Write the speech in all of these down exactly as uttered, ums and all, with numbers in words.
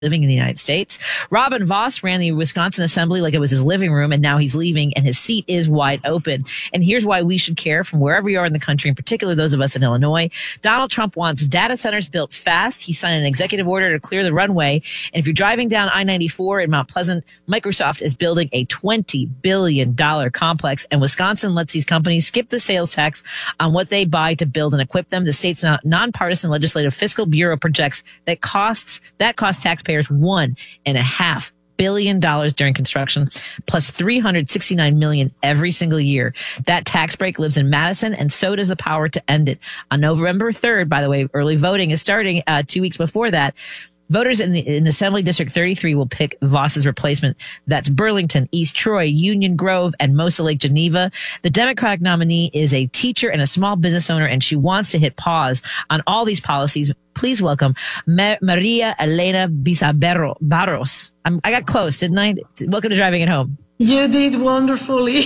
living in the United States. Robin Vos ran the Wisconsin Assembly like it was his living room, and now he's leaving, and his seat is wide open. And here's why we should care from wherever you are in the country, in particular those of us in Illinois. Donald Trump wants data centers built fast. He signed an executive order to clear the runway. And if you're driving down I ninety-four in Mount Pleasant, Microsoft is building a twenty billion dollars complex, and Wisconsin lets these companies skip the sales tax on what they buy to build and equip them. The state's nonpartisan legislative fiscal bureau projects that costs that costs taxpayers one and a half billion dollars during construction, plus three hundred sixty-nine million every single year. That tax break lives in Madison, and so does the power to end it. On November third, by the way, early voting is starting uh, two weeks before that. Voters in the in Assembly District thirty-three will pick Voss's replacement. That's Burlington, East Troy, Union Grove, and Mosa Lake, Geneva. The Democratic nominee is a teacher and a small business owner, and she wants to hit pause on all these policies. Please welcome Ma- Maria Elena Bisaberro Barros. I'm, I got close, didn't I? Welcome to Driving It Home. You did wonderfully.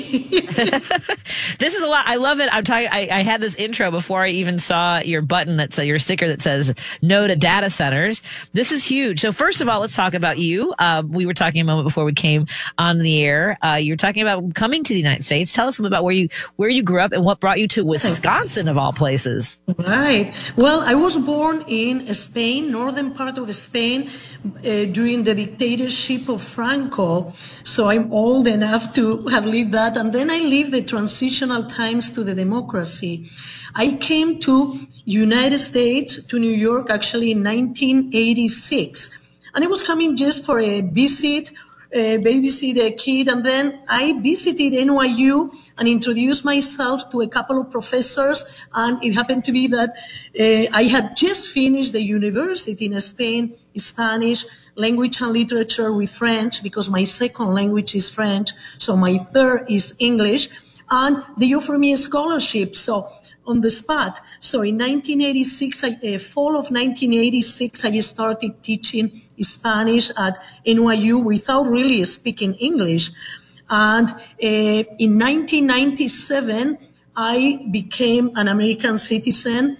This is a lot. I love it. I'm talking. I, I had this intro before I even saw your button that's uh, your sticker that says "No to Data Centers." This is huge. So first of all, let's talk about you. Uh, we were talking a moment before we came on the air. Uh, you were talking about coming to the United States. Tell us about where you where you grew up and what brought you to Wisconsin of all places. Right. Well, I was born in Spain, northern part of Spain, uh, during the dictatorship of Franco. So I'm old enough to have lived that, and then I lived the transitional times to the democracy. I came to United States, to New York, actually in nineteen eighty-six, and I was coming just for a visit, uh, babysit a kid, and then I visited N Y U and introduced myself to a couple of professors, and it happened to be that uh, I had just finished the university in Spain, Spanish, language and literature with French, because my second language is French, so my third is English, and they offered me a scholarship, so on the spot. So in nineteen eighty-six, I, uh, fall of nineteen eighty-six, I started teaching Spanish at N Y U without really speaking English. And uh, in nineteen ninety-seven, I became an American citizen.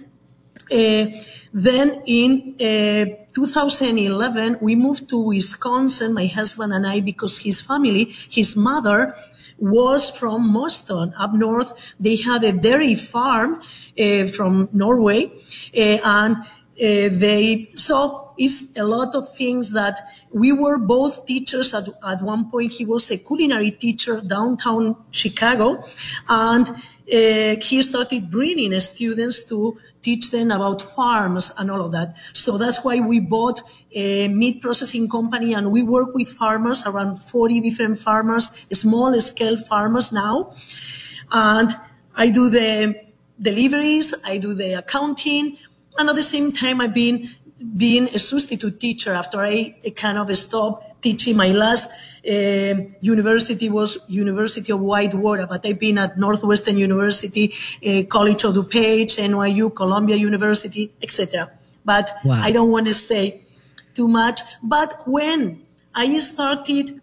Uh, then in uh, two thousand eleven, we moved to Wisconsin, my husband and I, because his family, his mother, was from Boston, up north. They had a dairy farm uh, from Norway, uh, and uh, they, so it's a lot of things that we were both teachers. At, at one point, he was a culinary teacher downtown Chicago, and uh, he started bringing students to teach them about farms and all of that. So that's why we bought a meat processing company, and we work with farmers, around forty different farmers, small scale farmers now. And I do the deliveries, I do the accounting, and at the same time I've been being a substitute teacher after I kind of stopped teaching. My last uh, university was University of Whitewater, but I've been at Northwestern University, uh, College of DuPage, N Y U, Columbia University, et cetera. But wow. I don't want to say too much. But when I started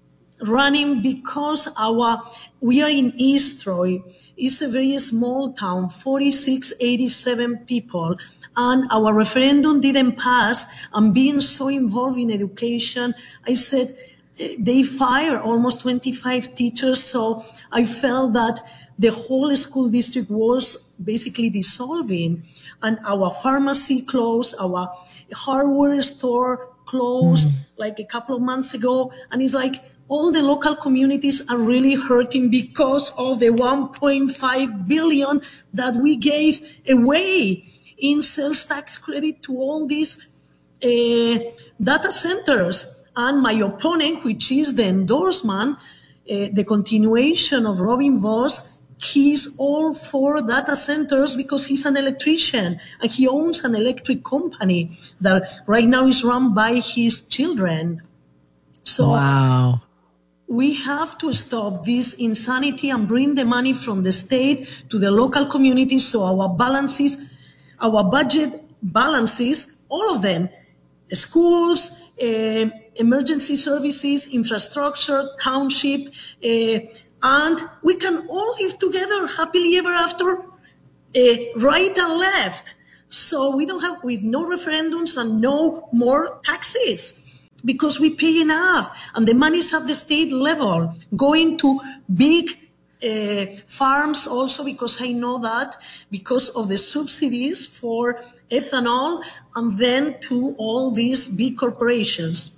running, because our we are in East Troy, it's a very small town, forty-six, eighty-seven people. And our referendum didn't pass, and being so involved in education, I said, they fire almost twenty-five teachers, so I felt that the whole school district was basically dissolving, and our pharmacy closed, our hardware store closed mm. like a couple of months ago, and it's like all the local communities are really hurting because of the one point five billion that we gave away in sales tax credit to all these uh, data centers. And my opponent, which is the endorsement, uh, the continuation of Robin Vos, he's all for data centers because he's an electrician and he owns an electric company that right now is run by his children. So wow. We have to stop this insanity and bring the money from the state to the local communities so our balances, our budget balances, all of them, schools, uh, emergency services, infrastructure, township, uh, and we can all live together happily ever after, uh, right and left. So we don't have, with no referendums and no more taxes. because we pay enough, and the money's at the state level, going to big uh, farms also, because I know that, because of the subsidies for ethanol, and then to all these big corporations.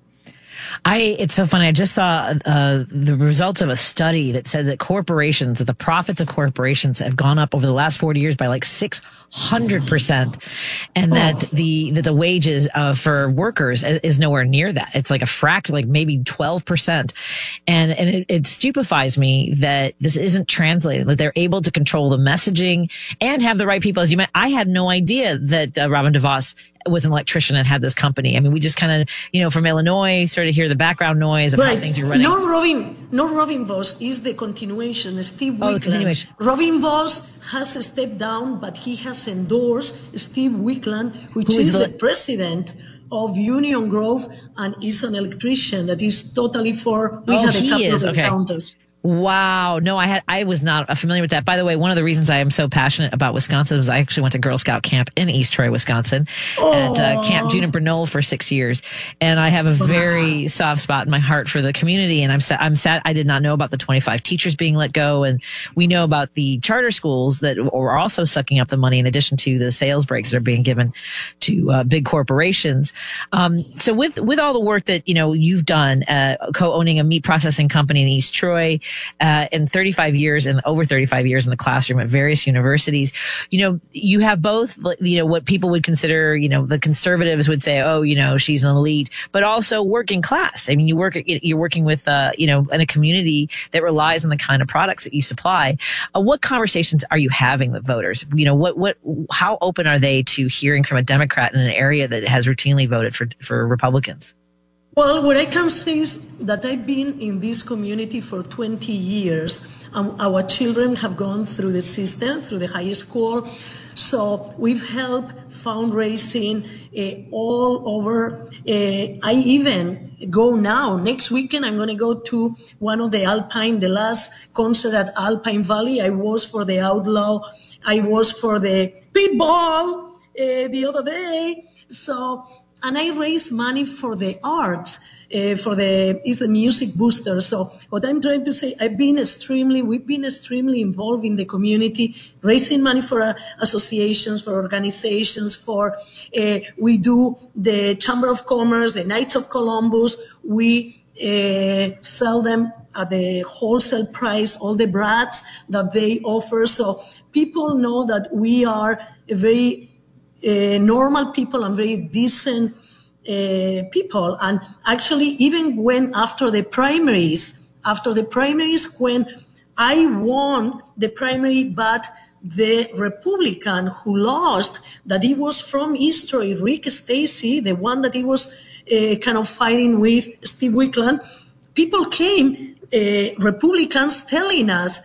I, it's so funny. I just saw uh, the results of a study that said that corporations, that the profits of corporations have gone up over the last forty years by like six hundred percent. And that oh. the, that the wages uh, for workers is nowhere near that. It's like a fraction, like maybe twelve percent. And, and it, it stupefies me that this isn't translated, that they're able to control the messaging and have the right people. As you meant, I had no idea that uh, Robin DeVos was an electrician and had this company. I mean, we just kind of, you know, from Illinois, sort of hear the background noise of right. how things are running. No, Robin, no, Robin Vos is the continuation. Steve oh, Wickland. The continuation. Robin Vos has stepped down, but he has endorsed Steve Wickland, which Who is, is the, the president of Union Grove, and is an electrician that is totally for. We oh, had a couple is. of okay. encounters. Wow. No, I had, I was not familiar with that. By the way, one of the reasons I am so passionate about Wisconsin was I actually went to Girl Scout camp in East Troy, Wisconsin, oh. at uh, Camp Juniper Knoll for six years. And I have a very wow. soft spot in my heart for the community. And I'm sad, I'm sad I did not know about the twenty-five teachers being let go. And we know about the charter schools that are also sucking up the money in addition to the sales breaks that are being given to uh, big corporations. Um, so with, with all the work that, you know, you've done, uh, co-owning a meat processing company in East Troy, Uh, in thirty-five years and over thirty-five years in the classroom at various universities, you know, you have both, you know, what people would consider, you know, the conservatives would say, oh, you know, she's an elite, but also working class. I mean, you work, you're working with, uh, you know, in a community that relies on the kind of products that you supply. Uh, what conversations are you having with voters? You know, what, what, how open are they to hearing from a Democrat in an area that has routinely voted for, for Republicans? Well, what I can say is that I've been in this community for twenty years. Um, our children have gone through the system, through the high school. So we've helped fundraising uh, all over. Uh, I even go now. Next weekend, I'm going to go to one of the Alpine, the last concert at Alpine Valley. I was for the Outlaw. I was for the Pitbull uh, the other day. So... And I raise money for the arts, uh, for the, is the music booster. So what I'm trying to say, I've been extremely, we've been extremely involved in the community, raising money for uh, associations, for organizations, for, uh, we do the Chamber of Commerce, the Knights of Columbus. We uh, sell them at the wholesale price, all the brats that they offer. So people know that we are a very Uh, normal people and very decent uh, people. And actually, even when after the primaries, after the primaries, when I won the primary, but the Republican who lost, that he was from East Troy, Rick Stacy, the one that he was uh, kind of fighting with Steve Wickland, people came, uh, Republicans telling us,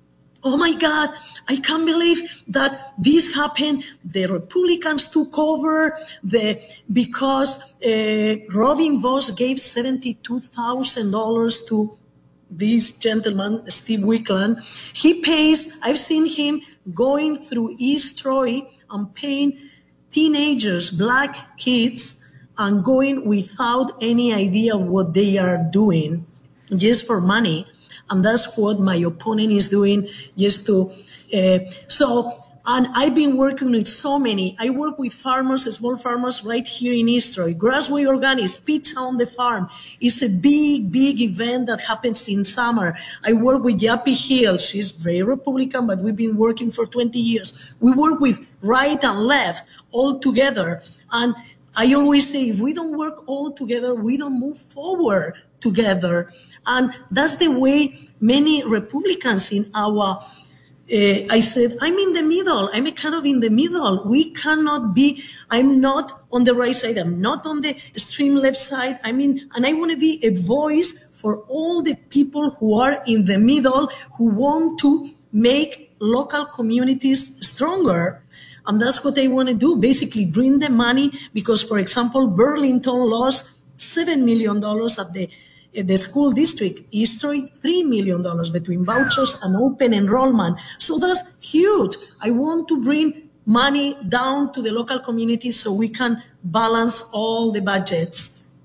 oh my God, I can't believe that this happened. The Republicans took over the because uh, Robin Vos gave seventy-two thousand dollars to this gentleman, Steve Wickland. He pays, I've seen him going through East Troy and paying teenagers, black kids, and going without any idea what they are doing, just for money. And that's what my opponent is doing, just to, uh, so, and I've been working with so many. I work with farmers, small farmers right here in East Troy. Grassway Organics, Pizza on the Farm. It's a big, big event that happens in summer. I work with Yappy Hill. She's very Republican, but we've been working for twenty years. We work with right and left all together. And I always say, if we don't work all together, we don't move forward together. And that's the way many Republicans in our, uh, I said, I'm in the middle. I'm a kind of in the middle. We cannot be, I'm not on the right side. I'm not on the extreme left side. I mean, and I want to be a voice for all the people who are in the middle, who want to make local communities stronger. And that's what I want to do, basically bring the money, because, for example, Burlington lost seven million dollars at the the school district, East Troy, three million dollars between vouchers and open enrollment. So that's huge. I want to bring money down to the local communities so we can balance all the budgets.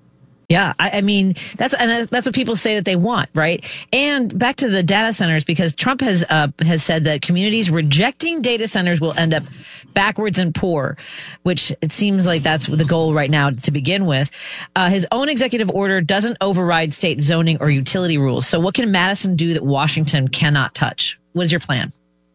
Yeah, I, I mean that's and that's what people say that they want, right? And back to the data centers, because Trump has uh, has said that communities rejecting data centers will end up backwards and poor, which it seems like that's the goal right now to begin with. Uh, his own executive order doesn't override state zoning or utility rules. So, what can Madison do that Washington cannot touch? What is your plan?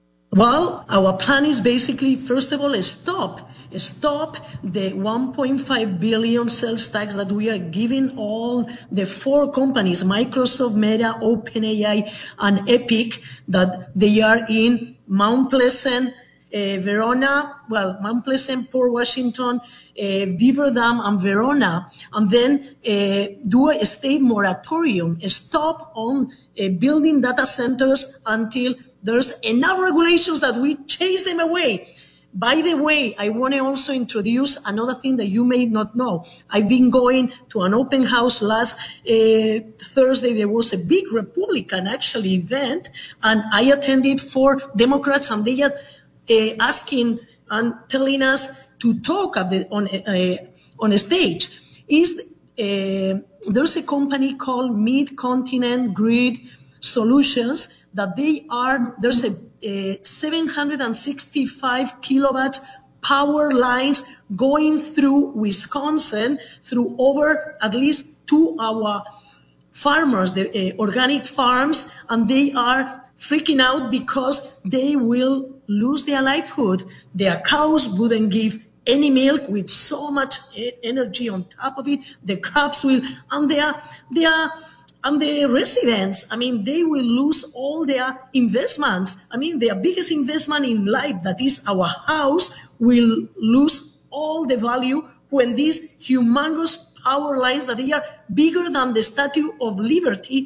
Well, our plan is basically, first of all, stop. Stop the one point five billion sales tax that we are giving all the four companies, Microsoft, Meta, OpenAI, and Epic, that they are in Mount Pleasant, uh, Verona, well, Mount Pleasant, Port Washington, uh, Beaver Dam, and Verona, and then uh, do a state moratorium. Stop on uh, building data centers until there's enough regulations that we chase them away. By the way, I want to also introduce another thing that you may not know. I've been going to an open house last uh, Thursday. There was a big Republican actually event, and I attended for Democrats, and they are uh, asking and telling us to talk at the, on a, uh, on a stage. Is uh, there's a company called Mid-Continent Grid Solutions that they are there's a Uh, seven hundred sixty-five kilowatt power lines going through Wisconsin, through over at least two our farmers, the uh, organic farms, and they are freaking out because they will lose their livelihood. Their cows wouldn't give any milk with so much energy on top of it. The crops will, and they are, they are, and the residents, I mean, they will lose all their investments. I mean, their biggest investment in life, that is our house, will lose all the value when these humongous power lines that they are bigger than the Statue of Liberty.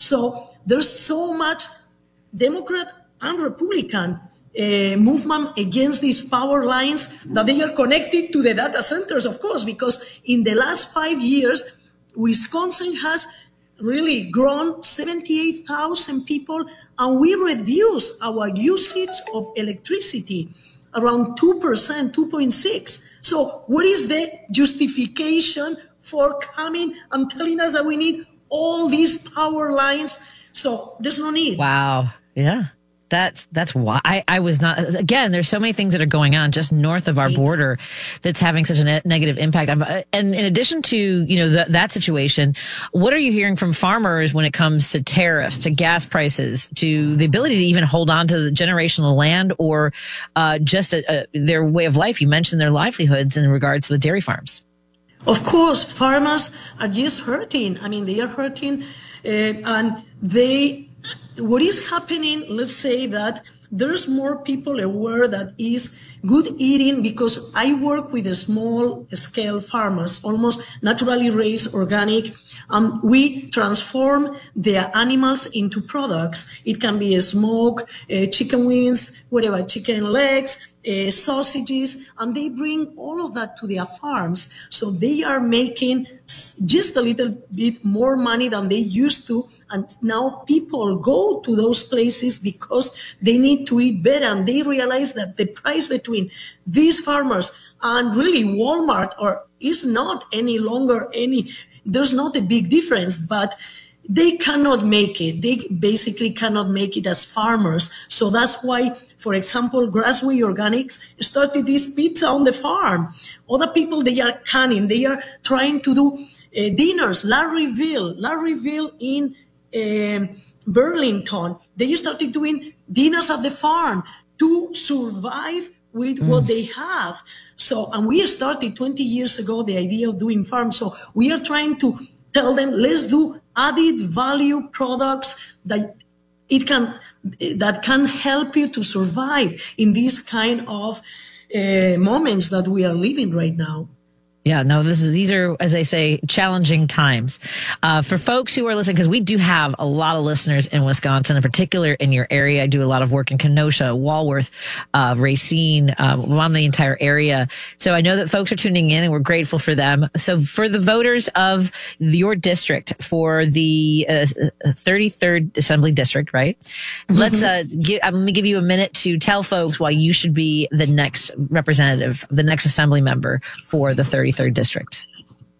So there's so much Democrat and Republican uh, movement against these power lines that they are connected to the data centers, of course, because in the last five years, Wisconsin has really grown seventy-eight thousand people, and we reduce our usage of electricity around two percent, two point six. So what is the justification for coming and telling us that we need all these power lines? So there's no need. Wow. Yeah. That's, that's why I, I was not, again, there's so many things that are going on just north of our border that's having such a ne- negative impact. And in addition to, you know, the, that situation, what are you hearing from farmers when it comes to tariffs, to gas prices, to the ability to even hold on to the generational land, or uh, just a, a, their way of life? You mentioned their livelihoods in regards to the dairy farms. Of course, farmers are just hurting. I mean, they are hurting, uh, and they, what is happening, let's say that there's more people aware that is good eating, because I work with a small scale farmers, almost naturally raised organic. Um, we transform their animals into products. It can be a smoke, uh, chicken wings, whatever, chicken legs, Uh, sausages, and they bring all of that to their farms. So they are making just a little bit more money than they used to. And now people go to those places because they need to eat better. And they realize that the price between these farmers and really Walmart or is not any longer any, there's not a big difference, but they cannot make it. They basically cannot make it as farmers. So that's why, for example, Grassway Organics started this pizza on the farm. Other people, they are canning. They are trying to do uh, dinners. Larryville, Larryville in uh, Burlington, they started doing dinners at the farm to survive with mm. what they have. So, and we started twenty years ago the idea of doing farms. So we are trying to tell them, let's do added value products that it can that can help you to survive in these kind of uh, moments that we are living right now. Yeah, no, this is, these are, as I say, challenging times. Uh, for folks who are listening, because we do have a lot of listeners in Wisconsin, in particular in your area. I do a lot of work in Kenosha, Walworth, uh, Racine, uh, around the entire area. So I know that folks are tuning in and we're grateful for them. So for the voters of your district, for the uh, thirty-third Assembly District, right? Mm-hmm. Let's, uh, give, uh, let me give you a minute to tell folks why you should be the next representative, the next Assembly member for the thirty-third District.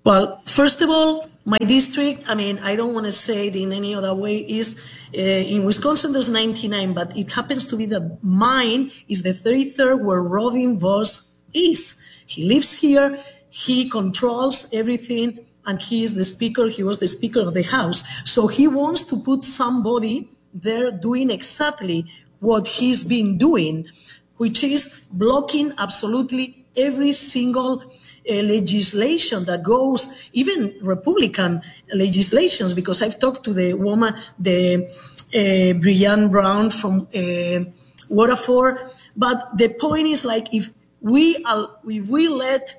Well, first of all, my district, I mean, I don't want to say it in any other way, is uh, in Wisconsin there's ninety-nine, but it happens to be that mine is the thirty-third where Robin Vos is. He lives here, he controls everything, and he is the speaker, he was the speaker of the House. So he wants to put somebody there doing exactly what he's been doing, which is blocking absolutely every single Uh, legislation that goes, even Republican legislations, because I've talked to the woman, the uh, Brianne Brown from uh, Waterford, but the point is like if we uh, if we let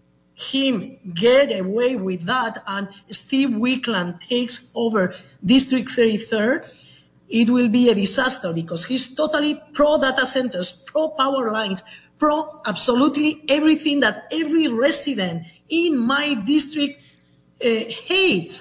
him get away with that and Steve Wickland takes over District thirty-third, it will be a disaster because he's totally pro data centers, pro power lines, pro absolutely everything that every resident in my district uh, hates.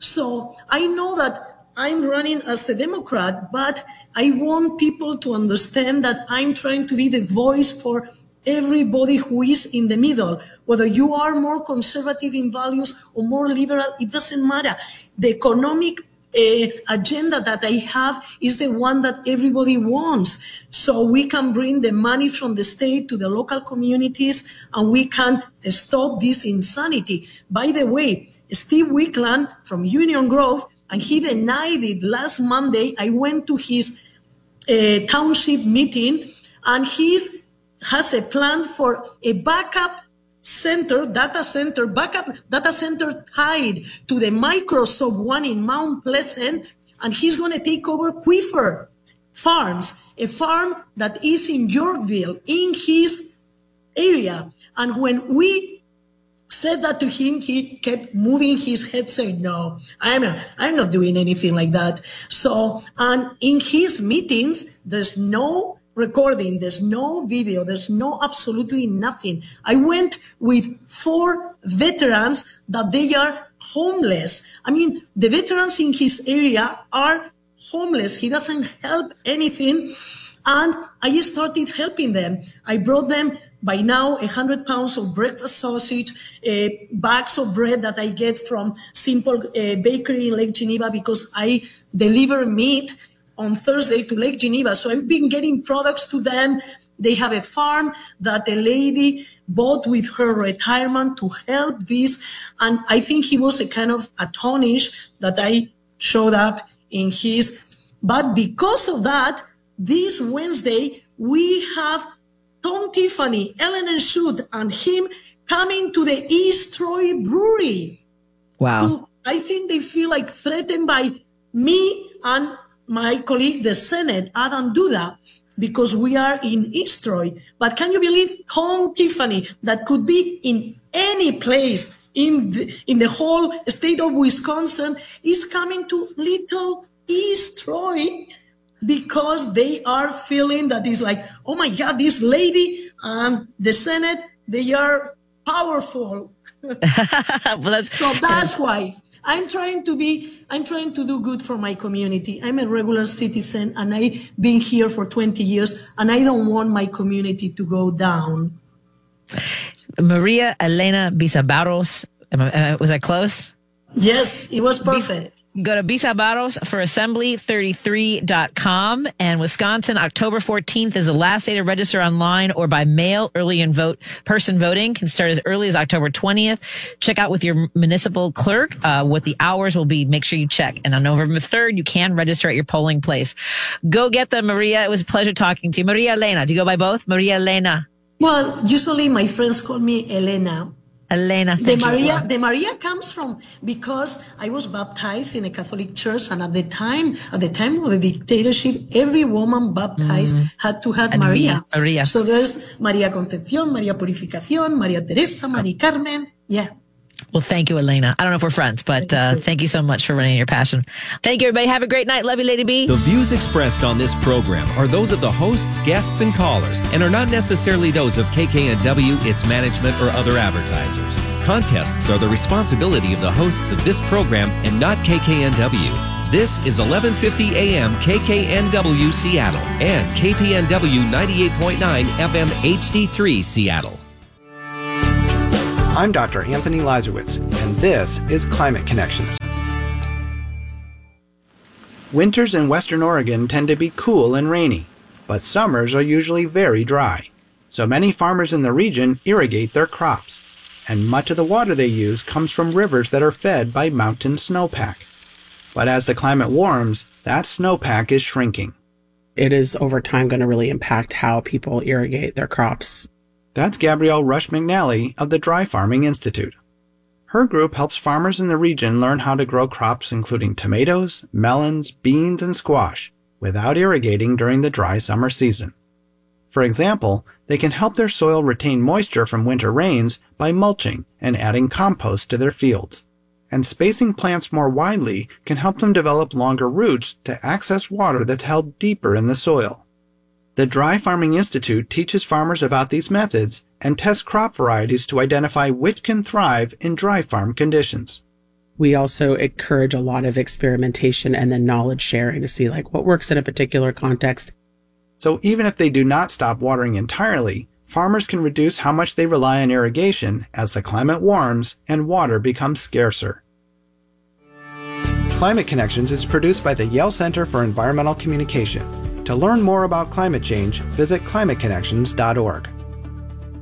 So I know that I'm running as a Democrat, but I want people to understand that I'm trying to be the voice for everybody who is in the middle. Whether you are more conservative in values or more liberal, it doesn't matter. The economic Uh, agenda that I have is the one that everybody wants. So we can bring the money from the state to the local communities and we can stop this insanity. By the way, Steve Wickland from Union Grove, and he denied it last Monday. I went to his uh, township meeting and he has a plan for a backup center, data center, backup data center tied to the Microsoft one in Mount Pleasant, and he's going to take over Quifer Farms, a farm that is in Yorkville, in his area. And when we said that to him, he kept moving his head saying, no, I'm not, I'm not doing anything like that. So, and in his meetings, there's no recording, there's no video, there's no absolutely nothing. I went with four veterans that they are homeless. I mean, the veterans in his area are homeless. He doesn't help anything. And I started helping them. I brought them by now one hundred pounds of breakfast sausage, uh, bags of bread that I get from Simple uh, Bakery in Lake Geneva because I deliver meat on Thursday to Lake Geneva. So I've been getting products to them. They have a farm that a lady bought with her retirement to help this. And I think he was a kind of astonished that I showed up in his. But because of that, this Wednesday, we have Tom Tiffany, Ellen and Shoot, and him coming to the East Troy Brewery. Wow. To, I think they feel like threatened by me and my colleague, the Senate, Adam Duda, because we are in East Troy. But can you believe Tom Tiffany, that could be in any place in the, in the whole state of Wisconsin, is coming to Little East Troy because they are feeling that it's like, oh my God, this lady and the Senate, they are powerful. Well, that's, so that's why. I'm trying to be, I'm trying to do good for my community. I'm a regular citizen and I've been here for twenty years and I don't want my community to go down. Maria Elena Bisabarros, uh, was I close? Yes, it was perfect. Go to Bisabarros for assembly thirty-three dot com, and Wisconsin, October fourteenth is the last day to register online or by mail. Early and vote person voting can start as early as October twentieth. Check out with your municipal clerk uh, what the hours will be. Make sure you check. And on November third, you can register at your polling place. Go get them, Maria. It was a pleasure talking to you. Maria Elena. Do you go by both? Maria Elena. Well, usually my friends call me Elena. Elena, the thank Maria, you. the Maria comes from because I was baptized in a Catholic church, and at the time, at the time of the dictatorship, every woman baptized mm. had to have and Maria. Maria. So there's Maria Concepcion, Maria Purificación, Maria Teresa, Maria Carmen. Yeah. Well, thank you, Elena. I don't know if we're friends, but uh, thank you so much for running your passion. Thank you, everybody. Have a great night. Love you, Lady B. The views expressed on this program are those of the hosts, guests, and callers, and are not necessarily those of K K N W, its management, or other advertisers. Contests are the responsibility of the hosts of this program and not K K N W. This is eleven fifty A M K K N W Seattle and K P N W ninety-eight point nine F M H D three Seattle. I'm Doctor Anthony Lazarowitz, and this is Climate Connections. Winters in Western Oregon tend to be cool and rainy, but summers are usually very dry. So many farmers in the region irrigate their crops, and much of the water they use comes from rivers that are fed by mountain snowpack. But as the climate warms, that snowpack is shrinking. It is over time going to really impact how people irrigate their crops. That's Gabrielle Rush McNally of the Dry Farming Institute. Her group helps farmers in the region learn how to grow crops including tomatoes, melons, beans, and squash without irrigating during the dry summer season. For example, they can help their soil retain moisture from winter rains by mulching and adding compost to their fields. And spacing plants more widely can help them develop longer roots to access water that's held deeper in the soil. The Dry Farming Institute teaches farmers about these methods and tests crop varieties to identify which can thrive in dry farm conditions. We also encourage a lot of experimentation and then knowledge sharing to see like what works in a particular context. So even if they do not stop watering entirely, farmers can reduce how much they rely on irrigation as the climate warms and water becomes scarcer. Climate Connections is produced by the Yale Center for Environmental Communication. To learn more about climate change, visit climate connections dot org.